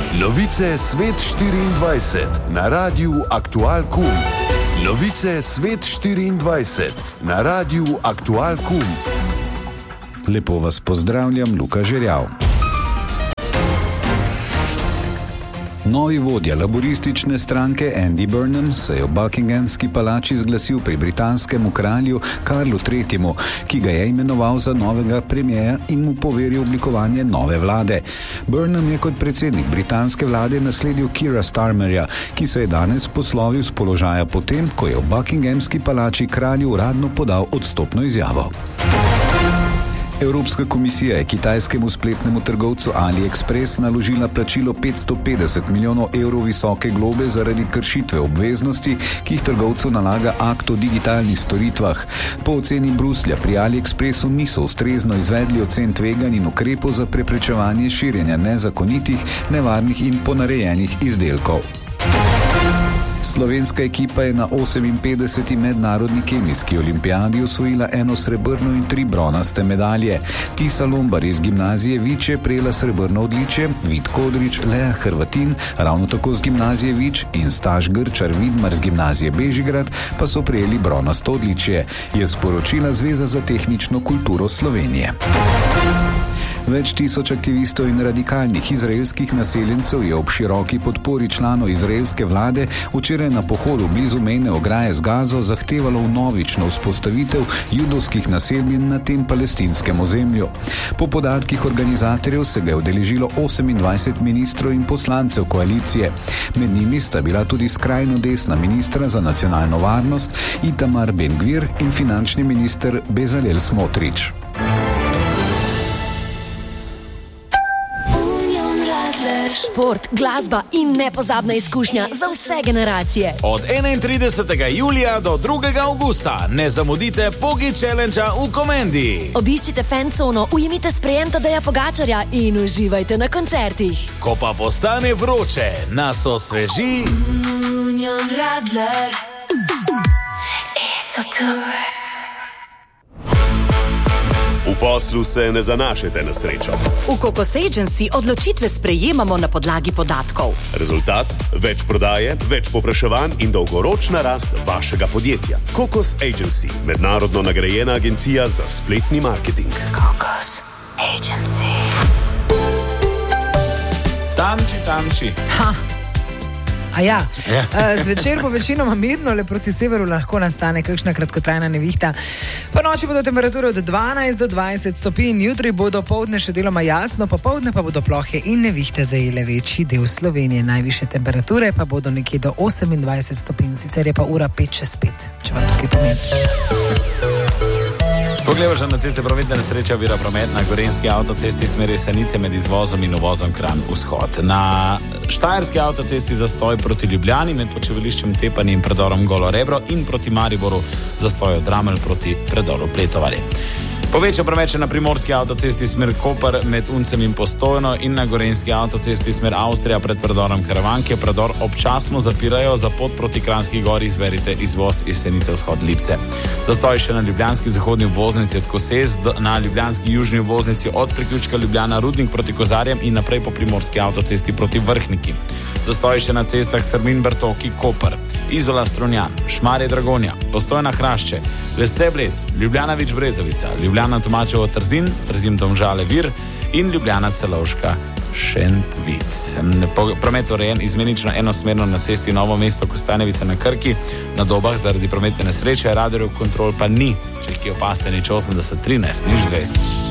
Novice Svet 24 na Radiu Aktual Kum. Novice Svet 24 na Radiu Aktual Kum. Lepo vas pozdravljam, Luka Žerjav. Novi vodja laboristične stranke Andy Burnham se je v Buckinghamski palači zglasil pri britanskemu kralju Karlu III., ki ga je imenoval za novega premierja in mu poveril oblikovanje nove vlade. Burnham je kot predsednik britanske vlade nasledil Keira Starmerja, ki se je danes poslovil z položaja potem, ko je v Buckinghamski palači kralju uradno podal odstopno izjavo. Evropska komisija je kitajskemu spletnemu trgovcu AliExpress naložila plačilo 550 milijonov evrov visoke globe zaradi kršitve obveznosti, ki jih trgovcu nalaga akt o digitalnih storitvah. Po oceni Bruslja pri AliExpressu niso ustrezno izvedli ocen tveganj in ukrepov za preprečevanje širjenja nezakonitih, nevarnih in ponarejenih izdelkov. Slovenska ekipa je na 58. mednarodni kemijski olimpijadi osvojila 1 srebrno in 3 bronaste medalje. Tisa Lombar iz gimnazije Vič je prejela srebrno odličje, Vid Kodrič, Lea Hrvatin, ravno tako z gimnazije Vič in Staš Grčar Vidmar z gimnazije Bežigrad pa so prejeli bronasto odličje, je sporočila Zveza za tehnično kulturo Slovenije. Več tisoč aktivistov in radikalnih izraelskih naseljencev je ob široki podpori članov izraelske vlade včeraj na pohodu blizu mejne ograje z Gazo zahtevalo vnovično vzpostavitev judovskih naselbin na tem palestinskem ozemlju. Po podatkih organizatorjev se ga je udeležilo 28 ministrov in poslancev koalicije. Med njimi sta bila tudi skrajno desna ministra za nacionalno varnost Itamar Ben-Gvir in finančni minister Bezalel Smotrič. Šport, glasba in nepozabna izkušnja za vse generacije. Od 31. julija do 2. augusta ne zamudite Pogi Challenge-a v Komendi. Obiščite fancono, ujemite sprejem Tadeja Pogačarja in uživajte na koncertih. Ko pa postane vroče, nas osveži Union Radler Esotour. V poslu se ne zanašajte na srečo. V Kokos Agency odločitve sprejemamo na podlagi podatkov. Rezultat? Več prodaje, več povpraševanj in dolgoročna rast vašega podjetja. Kokos Agency, mednarodno nagrajena agencija za spletni marketing. Kokos Agency. Tamči. Ha. A ja, zvečer bo večinoma mirno, le proti severu lahko nastane kakšna kratkotrajna nevihta. Po noči bodo temperature od 12 do 20 stopinj, jutri bo dopoldne še deloma jasno, popoldne pa bodo plohe in nevihte zajele večji del Slovenije. Najvišje temperature pa bodo nekje do 28 stopinj, sicer je pa ura 5:05, če vam tukaj pomeni. Pogledaš na ceste prometne nesreče, ovira promet na Gorenjski avtocesti smeri Senice med izvozom in uvozom Kranj vzhod. Na Štajerski avtocesti zastoj proti Ljubljani med počivališčem Tepani in predorom Golo Rebro in proti Mariboru zastoj od Dramelj proti predoru Pletovarje. Poveča promet na Primorski avtocesti smer Koper med Uncem in Postojno in na Gorenjski avtocesti smer Avstrija pred predorom Karavanke. Predor občasno zapirajo, za pot proti Kranjski gori izberite izvoz iz Senice vzhod Lipce. Zastoj še na Ljubljanski zahodni obvoznici od Koses, na Ljubljanski južni obvoznici od priključka Ljubljana Rudnik proti Kozarjem in naprej po Primorski avtocesti proti Vrhniki. Zastoj še na cestah Strmin Bertoki Koper, Izola Strunjan, Šmarje Dragonja, Postojna Hrašče, Lesce Bled, Ljubljana Vič Brezovica, Ljubljana Tomačevo Trzin, Trzin Domžale Vir in Ljubljana Celovška Šentvid. Promet urejen izmenično enosmerno na cesti Novo mesto Kostanjevica na Krki, na Dobah zaradi prometne nesreče, radarjev kontrol pa ni. Če jih opazite, nič 80 13, nič 2.